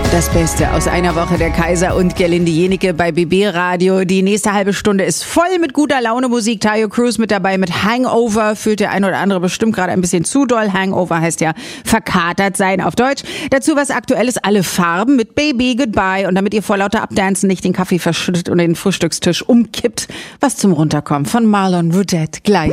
Das Beste aus einer Woche der Kaiser und Gerlinde Jennecke bei BB Radio. Die nächste halbe Stunde ist voll mit guter Laune Musik. Tayo Cruz mit dabei mit Hangover. Fühlt der ein oder andere bestimmt gerade ein bisschen zu doll. Hangover heißt ja verkatert sein auf Deutsch. Dazu was Aktuelles, alle Farben mit Baby Goodbye. Und damit ihr vor lauter Abdancen nicht den Kaffee verschüttet und den Frühstückstisch umkippt, was zum Runterkommen von Marlon Rudette gleich.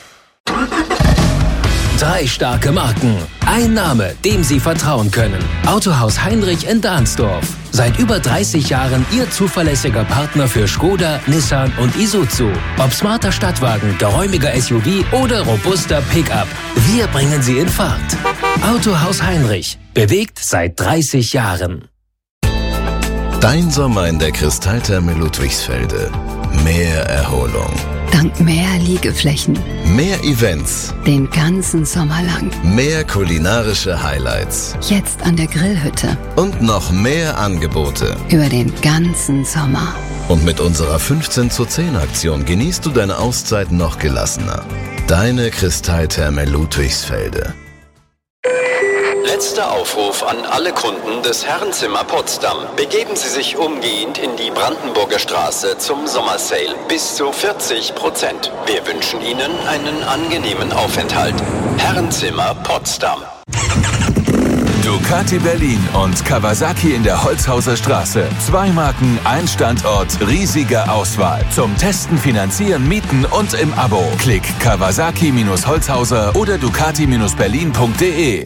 3 starke Marken, ein Name, dem Sie vertrauen können. Autohaus Heinrich in Dahnsdorf. Seit über 30 Jahren Ihr zuverlässiger Partner für Skoda, Nissan und Isuzu. Ob smarter Stadtwagen, geräumiger SUV oder robuster Pickup. Wir bringen Sie in Fahrt. Autohaus Heinrich. Bewegt seit 30 Jahren. Dein Sommer in der Kristalltherme Ludwigsfelde. Mehr Erholung. Dank mehr Liegeflächen. Mehr Events. Den ganzen Sommer lang. Mehr kulinarische Highlights. Jetzt an der Grillhütte. Und noch mehr Angebote. Über den ganzen Sommer. Und mit unserer 15:10 Aktion genießt du deine Auszeit noch gelassener. Deine Kristalltherme Ludwigsfelde. Letzter Aufruf an alle Kunden des Herrenzimmer Potsdam. Begeben Sie sich umgehend in die Brandenburger Straße zum Sommersale. Bis zu 40%. Wir wünschen Ihnen einen angenehmen Aufenthalt. Herrenzimmer Potsdam. Ducati Berlin und Kawasaki in der Holzhauser Straße. 2 Marken, ein Standort, riesige Auswahl. Zum Testen, Finanzieren, Mieten und im Abo. Klick Kawasaki-Holzhauser oder Ducati-Berlin.de.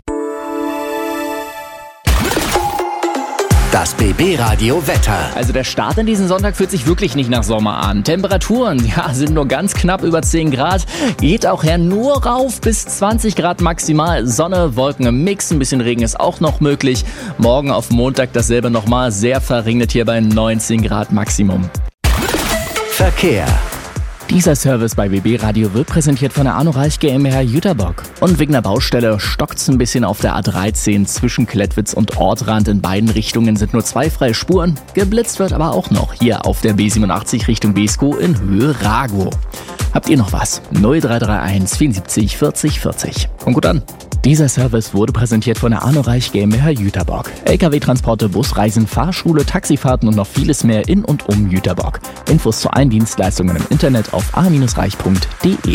Das BB Radio Wetter. Also der Start in diesen Sonntag fühlt sich wirklich nicht nach Sommer an. Temperaturen, sind nur ganz knapp über 10 Grad. Geht auch nur rauf bis 20 Grad maximal. Sonne, Wolken im Mix, ein bisschen Regen ist auch noch möglich. Morgen auf Montag dasselbe nochmal, sehr verregnet hier bei 19 Grad Maximum. Verkehr. Dieser Service bei BB Radio wird präsentiert von der Arno Reich GmbH Jüterbock. Und wegen der Baustelle stockt's ein bisschen auf der A13 zwischen Klettwitz und Ortrand. In beiden Richtungen sind nur 2 freie Spuren. Geblitzt wird aber auch noch hier auf der B87 Richtung Beeskow in Höhe Ragow. Habt ihr noch was? 0331 74 40 40. Und gut an. Dieser Service wurde präsentiert von der Arno Reich GmbH Jüterbock. LKW-Transporte, Busreisen, Fahrschule, Taxifahrten und noch vieles mehr in und um Jüterbock. Infos zu allen Dienstleistungen im Internet auf a-reich.de.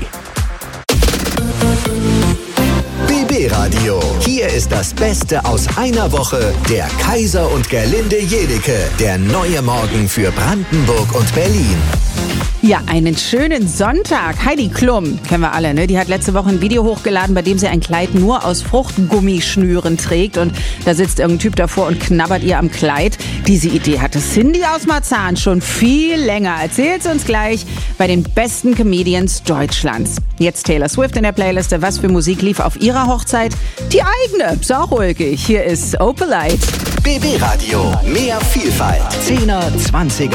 BB Radio. Hier ist das Beste aus einer Woche der Kaiser und Gerlinde Jennecke. Der neue Morgen für Brandenburg und Berlin. Ja, einen schönen Sonntag. Heidi Klum, kennen wir alle, ne? Die hat letzte Woche ein Video hochgeladen, bei dem sie ein Kleid nur aus Fruchtgummischnüren trägt. Und da sitzt irgendein Typ davor und knabbert ihr am Kleid. Diese Idee hatte Cindy aus Marzahn schon viel länger. Erzählt sie uns gleich bei den besten Comedians Deutschlands. Jetzt Taylor Swift in der Playliste. Was für Musik lief auf ihrer Hochzeit? Die eigene. Ist auch ulkig. Hier ist Opalite. BB Radio. Mehr Vielfalt. 10er, 20er